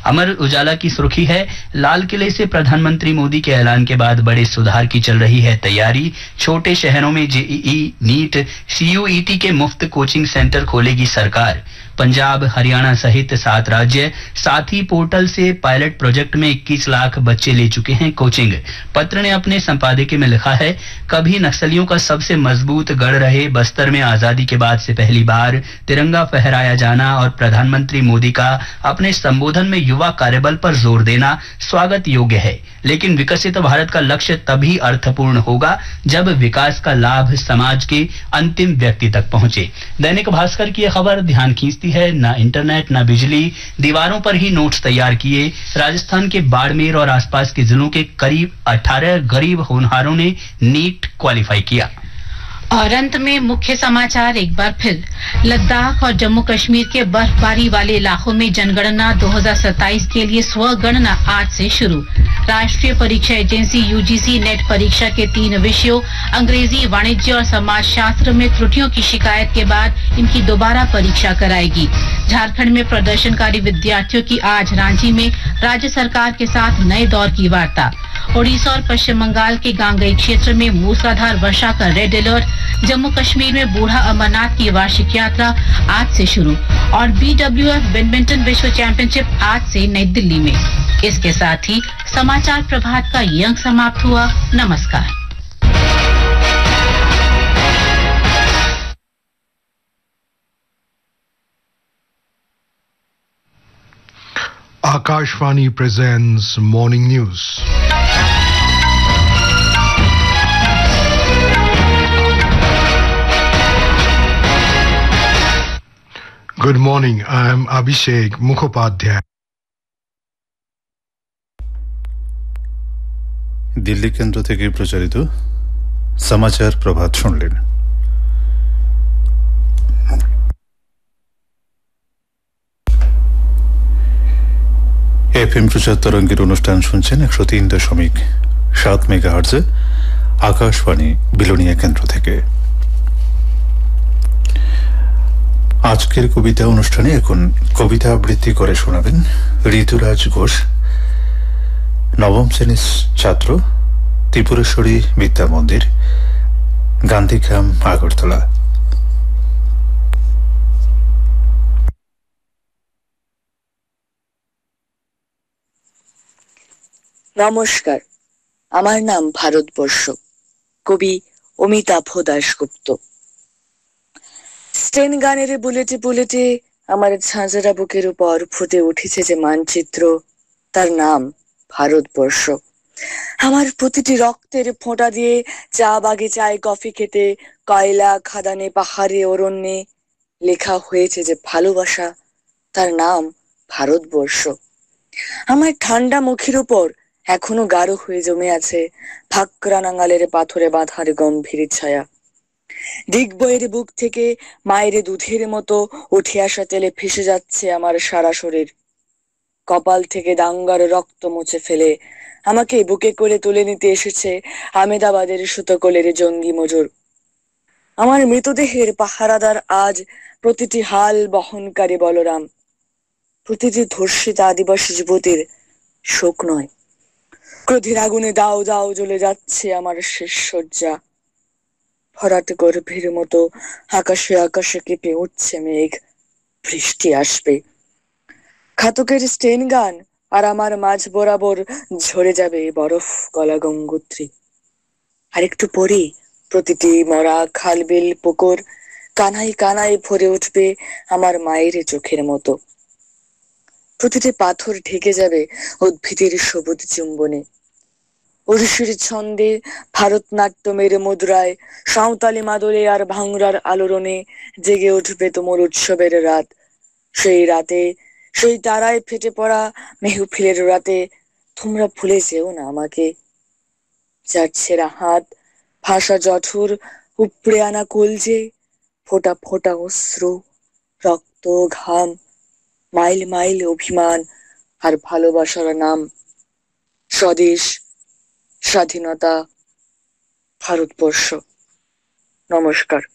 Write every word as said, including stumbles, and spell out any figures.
अमर उजाला की सुर्खी है, लाल किले से प्रधानमंत्री मोदी के ऐलान के बाद बड़े सुधार की चल रही है तैयारी। छोटे शहरों में जेईई, नीट, सीयूईटी के मुफ्त कोचिंग सेंटर खोलेगी सरकार। पंजाब, हरियाणा सहित सात राज्य साथी पोर्टल से पायलट प्रोजेक्ट में इक्कीस लाख बच्चे ले चुके हैं कोचिंग। पत्र ने अपने संपादकीय में लिखा है, कभी नक्सलियों का सबसे मजबूत गढ़ रहे बस्तर में आजादी के बाद से पहली बार तिरंगा फहराया जाना और प्रधानमंत्री मोदी का अपने संबोधन में युवा कार्यबल पर जोर देना स्वागत योग्य है, लेकिन विकसित भारत का लक्ष्य तभी अर्थपूर्ण होगा जब विकास का लाभ समाज के अंतिम व्यक्ति तक पहुंचे। दैनिक भास्कर की यह खबर ध्यान खींचती है, ना इंटरनेट ना बिजली, दीवारों पर ही नोट्स तैयार किए। राजस्थान के बाड़मेर और आसपास के जिलों के करीब अठारह गरीब होनहारों ने नीट क्वालिफाई किया। और अंत में मुख्य समाचार एक बार फिर, लद्दाख और जम्मू कश्मीर के बर्फबारी वाले इलाकों में जनगणना दो हज़ार सत्ताईस के लिए स्वगणना आज से शुरू। राष्ट्रीय परीक्षा एजेंसी यूजीसी नेट परीक्षा के तीन विषयों अंग्रेजी, वाणिज्य और समाजशास्त्र में त्रुटियों की शिकायत के बाद इनकी दोबारा परीक्षा कराएगी। झारखंड में प्रदर्शनकारी विद्यार्थियों की आज रांची में राज्य सरकार के साथ नए दौर की वार्ता। ओडिशा और पश्चिम बंगाल के गांगई क्षेत्र में मूसलाधार वर्षा का रेड अलर्ट। जम्मू कश्मीर में बूढ़ा अमरनाथ की वार्षिक यात्रा आज से शुरू। और बीडब्ल्यूएफ बैडमिंटन विश्व चैंपियनशिप आज से नई दिल्ली में। इसके साथ ही समाचार प्रभात का ये अंक समाप्त हुआ। नमस्कार। Akashvani presents Morning News. Good morning, I am Abhishek Mukhopadhyay. Delhi केंद्र থেকে প্রচারিত সমাচার প্রভাত শুনলেন। এফএম প্রচার তরঙ্গের অনুষ্ঠান শুনছেন একশো তিন দশমিক সাত মেগাহার্টজে আকাশবাণী বিলোনিয়া কেন্দ্র থেকে। আজকের কবিতা অনুষ্ঠানে এখন কবিতা আবৃত্তি করে শোনাবেন ঋতুরাজ ঘোষ, নবম শ্রেণীর ছাত্র, ত্রিপুরেশ্বরী বিদ্যা মন্দির, গান্ধীগ্রাম, আগরতলা। নমস্কার, আমার নাম ভারতবর্ষ। কবি অমিতাভ দাশগুপ্ত। স্টেন গানের বুলেটে বুলেটে আমার ঝাঁঝরা বুকের উপর ফুটে উঠেছে যে মানচিত্র, তার নাম ভারতবর্ষ। আমার প্রতিটি রক্তের ফোঁটা দিয়ে চা বাগিচায় কফি খেতে, কয়লা খাদানে, পাহাড়ে, অরণ্যে লেখা হয়েছে যে ভালোবাসা, তার নাম ভারতবর্ষ। আমার ঠান্ডা মুখের উপর এখনো গাঢ় হয়ে জমে আছে ভাকরা নাঙ্গালের পাথরে বাঁধার গম্ভীর ছায়া। দিগ্বয়ের বুক থেকে মায়ের দুধের মতো উঠে আসা তেলে ফেসে যাচ্ছে আমার সারা শরীর। কপাল থেকে দাঙ্গার রক্ত মুছে ফেলে আমাকে বুকে করে তুলে নিতে এসেছে আমেদাবাদের সুতকলের জঙ্গি মজুর। আমার মৃতদেহের পাহারাদার আজ প্রতিটি হাল বহনকারী বলরাম, প্রতিটি ধর্ষিতা আদিবাসী যুবতীর শোক নয়। ক্রোধের আগুনে দাও দাও জ্বলে যাচ্ছে আমার শেষ শয্যা। ভরাট গর্ভের মতো আকাশে আকাশে কেঁপে উঠছে মেঘ, বৃষ্টি আসবে। ঘাতকের স্টেন গান আর আমার মাঝ বরাবর ঝরে যাবে বরফ গলা গঙ্গোত্রী। আর একটু পরে প্রতিটি মরা খাল বিল পুকুর কানাই কানাই ভরে উঠবে আমার মায়ের চোখের মতো। প্রতিটি পাথর ঢেকে যাবে উদ্ভিদের সবুজ চুম্বনে। ওড়িশির ছন্দে, ভারতনাট্যমের মুদ্রায়, সাঁওতালি মাদলে আর ভাংরার আলোড়নে জেগে উঠবে তোমার উৎসবের রাত। সেই রাতে, সেই তারায় ফেটে পড়া মেহফিলের রাতে তোমরা ভুলে যেও না আমাকে। যার ছেঁড়া হাত, ভাষা জঠুর, উপড়ে আনা কলজে, ফোটা ফোটা অশ্রু, রক্ত, ঘাম, মাইল মাইল অভিমান আর ভালোবাসার নাম স্বদেশ, স্বাধীনতা, ভারতবর্ষ। নমস্কার।